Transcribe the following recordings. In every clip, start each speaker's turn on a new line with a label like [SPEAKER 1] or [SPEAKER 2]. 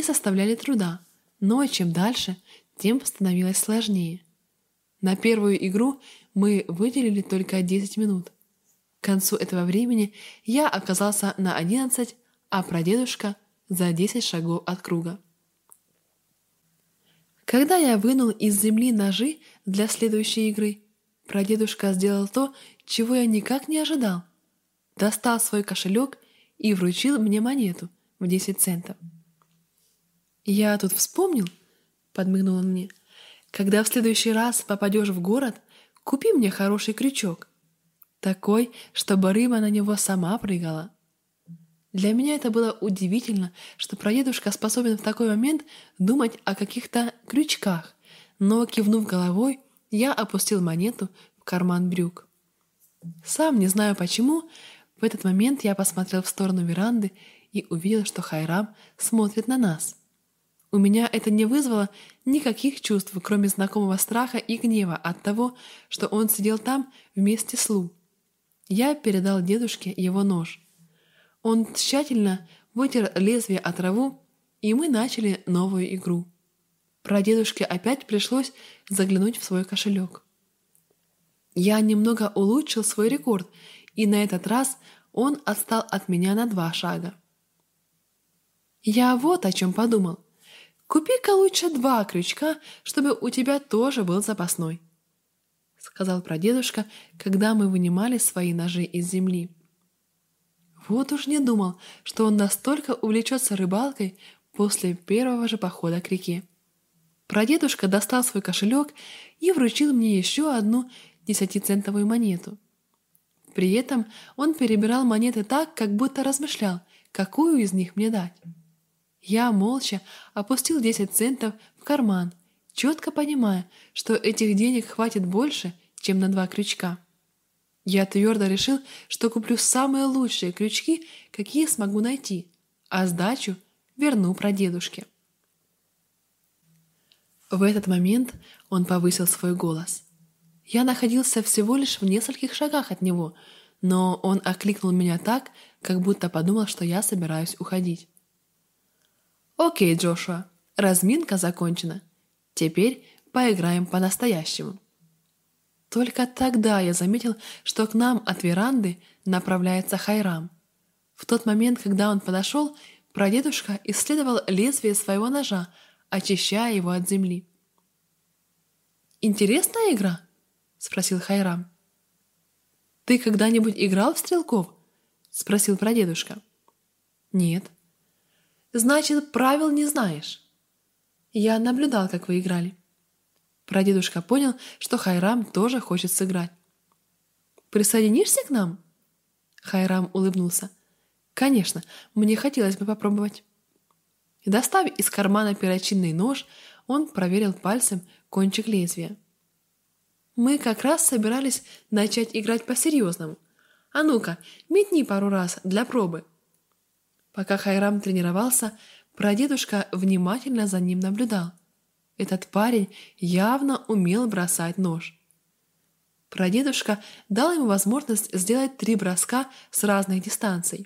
[SPEAKER 1] не составляли труда, но чем дальше, тем становилось сложнее. На первую игру мы выделили только 10 минут. К концу этого времени я оказался на 11, а прадедушка за 10 шагов от круга. Когда я вынул из земли ножи для следующей игры, прадедушка сделал то, чего я никак не ожидал. Достал свой кошелек и вручил мне монету в 10 центов. «Я тут вспомнил», — подмигнул он мне, «когда в следующий раз попадешь в город, купи мне хороший крючок. Такой, чтобы рыба на него сама прыгала». Для меня это было удивительно, что прадедушка способен в такой момент думать о каких-то крючках, но, кивнув головой, я опустил монету в карман брюк. Сам не знаю почему, в этот момент я посмотрел в сторону веранды и увидел, что Хайрам смотрит на нас. У меня это не вызвало никаких чувств, кроме знакомого страха и гнева от того, что он сидел там вместе с Лу. Я передал дедушке его нож. Он тщательно вытер лезвие о траву, и мы начали новую игру. Прадедушке опять пришлось заглянуть в свой кошелек. Я немного улучшил свой рекорд, и на этот раз он отстал от меня на 2 шага. «Я вот о чем подумал. Купи-ка лучше 2 крючка, чтобы у тебя тоже был запасной», — сказал прадедушка, когда мы вынимали свои ножи из земли. Вот уж не думал, что он настолько увлечется рыбалкой после первого же похода к реке. Прадедушка достал свой кошелек и вручил мне еще одну 10-центовую монету. При этом он перебирал монеты так, как будто размышлял, какую из них мне дать. Я молча опустил 10 центов в карман, четко понимая, что этих денег хватит больше, чем на 2 крючка. Я твердо решил, что куплю самые лучшие крючки, какие смогу найти, а сдачу верну прадедушке. В этот момент он повысил свой голос. Я находился всего лишь в нескольких шагах от него, но он окликнул меня так, как будто подумал, что я собираюсь уходить. «Окей, Джошуа, разминка закончена. Теперь поиграем по-настоящему». Только тогда я заметил, что к нам от веранды направляется Хайрам. В тот момент, когда он подошел, прадедушка исследовал лезвие своего ножа, очищая его от земли. «Интересная игра?» — спросил Хайрам. «Ты когда-нибудь играл в стрелков?» — спросил прадедушка. «Нет». «Значит, правил не знаешь?» «Я наблюдал, как вы играли». Прадедушка понял, что Хайрам тоже хочет сыграть. «Присоединишься к нам?» Хайрам улыбнулся. «Конечно, мне хотелось бы попробовать». Достав из кармана перочинный нож, он проверил пальцем кончик лезвия. «Мы как раз собирались начать играть по-серьезному. А ну-ка, метни пару раз для пробы». Пока Хайрам тренировался, прадедушка внимательно за ним наблюдал. Этот парень явно умел бросать нож. Прадедушка дал ему возможность сделать 3 броска с разных дистанций.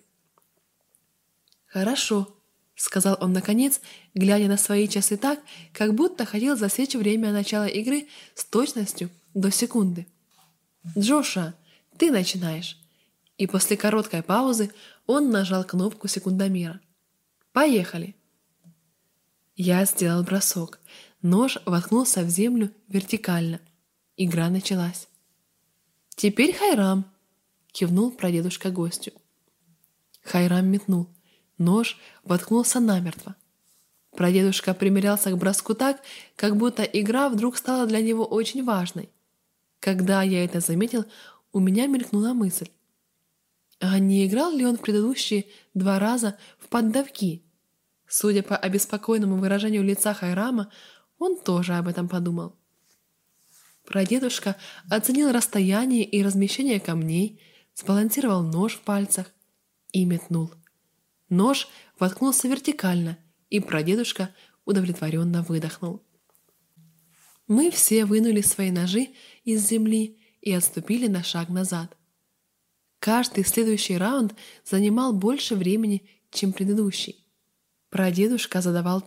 [SPEAKER 1] «Хорошо», — сказал он наконец, глядя на свои часы так, как будто хотел засечь время начала игры с точностью до секунды. «Джоша, ты начинаешь». И после короткой паузы он нажал кнопку секундомера. «Поехали!» Я сделал бросок. Нож воткнулся в землю вертикально. Игра началась. «Теперь Хайрам!» — кивнул прадедушка гостю. Хайрам метнул. Нож воткнулся намертво. Прадедушка примерялся к броску так, как будто игра вдруг стала для него очень важной. Когда я это заметил, у меня мелькнула мысль. А не играл ли он в предыдущие 2 раза в поддавки? Судя по обеспокоенному выражению лица Хайрама, он тоже об этом подумал. Прадедушка оценил расстояние и размещение камней, сбалансировал нож в пальцах и метнул. Нож воткнулся вертикально, и прадедушка удовлетворенно выдохнул. Мы все вынули свои ножи из земли и отступили на шаг назад. Каждый следующий раунд занимал больше времени, чем предыдущий. Прадедушка задавал